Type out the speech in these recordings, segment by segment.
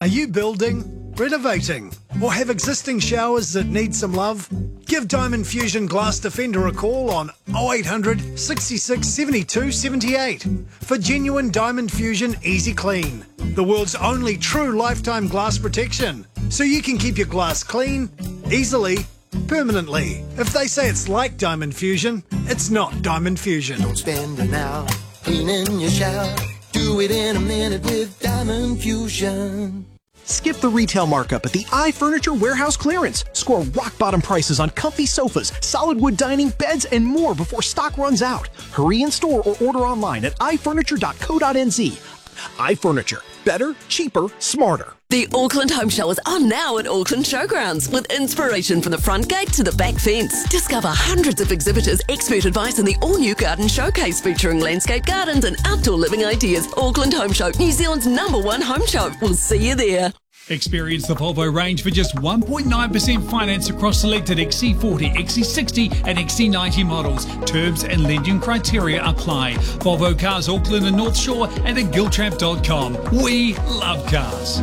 you building, renovating, or have existing showers that need some love? Give Diamond Fusion Glass Defender a call on 0800 66 72 78 for genuine Diamond Fusion Easy Clean, the world's only true lifetime glass protection, so you can keep your glass clean, easily, permanently. If they say it's like Diamond Fusion, it's not Diamond Fusion. Don't spend an hour cleaning your shower. Do it in a minute with Diamond Fusion. Skip the retail markup at the iFurniture Warehouse Clearance. Score rock-bottom prices on comfy sofas, solid wood dining, beds, and more before stock runs out. Hurry in store or order online at ifurniture.co.nz. iFurniture. Better, cheaper, smarter. The Auckland Home Show is on now at Auckland Showgrounds with inspiration from the front gate to the back fence. Discover hundreds of exhibitors, expert advice, and the all-new garden showcase featuring landscape gardens and outdoor living ideas. Auckland Home Show, New Zealand's #1 home show. We'll see you there. Experience the Volvo range for just 1.9% finance across selected XC40, XC60 and XC90 models. Terms and lending criteria apply. Volvo Cars Auckland and North Shore and at giltrap.com. We love cars.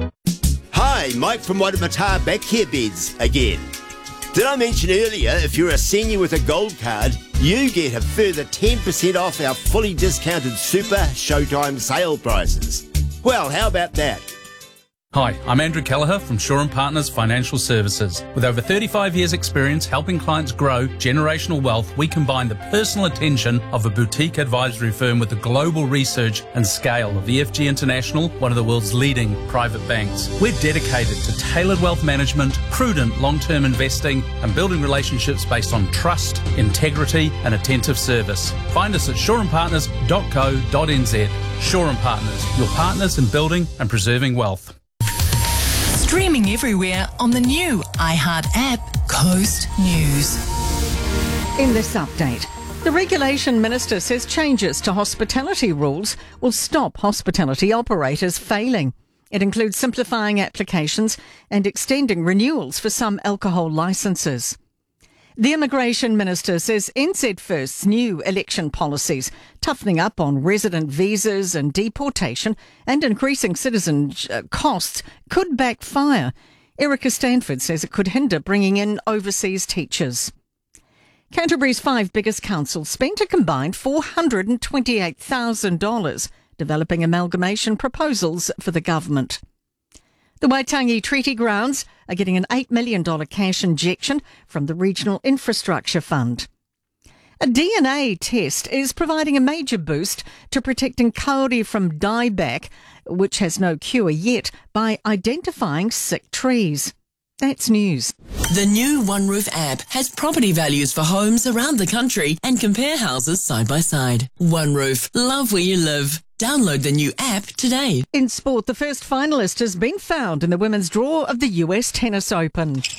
Hi, Mike from Waimata Back Care Beds again. Did I mention earlier, if you're a senior with a gold card, you get a further 10% off our fully discounted Super Showtime sale prices? Well, how about that? Hi, I'm Andrew Kelleher from Shaw & Partners Financial Services. With over 35 years' experience helping clients grow generational wealth, we combine the personal attention of a boutique advisory firm with the global research and scale of EFG International, one of the world's leading private banks. We're dedicated to tailored wealth management, prudent long-term investing, and building relationships based on trust, integrity, and attentive service. Find us at shawandpartners.co.nz. Shaw & Partners, your partners in building and preserving wealth. Streaming everywhere on the new iHeart app, Coast News. In this update, the Regulation Minister says changes to hospitality rules will stop hospitality operators failing. It includes simplifying applications and extending renewals for some alcohol licences. The Immigration Minister says NZ First's new election policies, toughening up on resident visas and deportation and increasing citizen costs, could backfire. Erica Stanford says it could hinder bringing in overseas teachers. Canterbury's 5 biggest councils spent a combined $428,000 developing amalgamation proposals for the government. The Waitangi Treaty Grounds are getting an $8 million cash injection from the Regional Infrastructure Fund. A DNA test is providing a major boost to protecting kauri from dieback, which has no cure yet, by identifying sick trees. That's news. The new One Roof app has property values for homes around the country and compare houses side by side. One Roof, love where you live. Download the new app today. In sport, the first finalist has been found in the women's draw of the US Tennis Open. And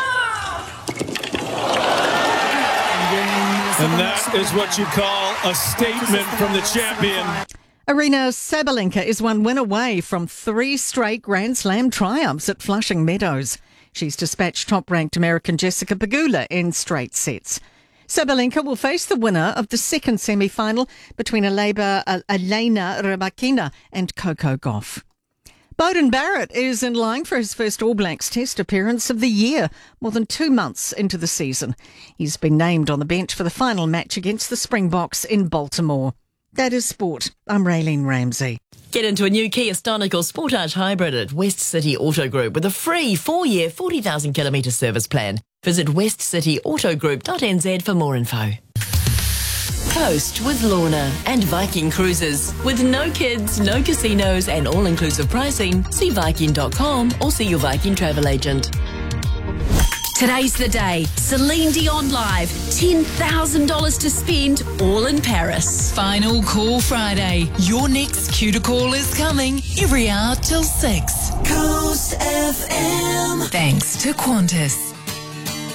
that is what you call a statement from the champion. Aryna Sabalenka is 1 win away from 3 straight Grand Slam triumphs at Flushing Meadows. She's dispatched top-ranked American Jessica Pegula in straight sets. Sabalenka will face the winner of the second semi-final between Elena Rybakina and Coco Gauff. Beauden Barrett is in line for his first All Blacks Test appearance of the year, more than 2 months into the season. He's been named on the bench for the final match against the Springboks in Baltimore. That is sport. I'm Raylene Ramsey. Get into a new Kia Stonic or Sportage Hybrid at West City Auto Group with a free 4-year, 40,000 kilometre service plan. Visit westcityautogroup.nz for more info. Coast with Lorna and Viking Cruises. With no kids, no casinos and all-inclusive pricing, see Viking.com or see your Viking travel agent. Today's the day. Celine Dion live. $10,000 to spend, all in Paris. Final call Friday. Your next cue to call is coming every hour till 6. Coast FM. Thanks to Qantas.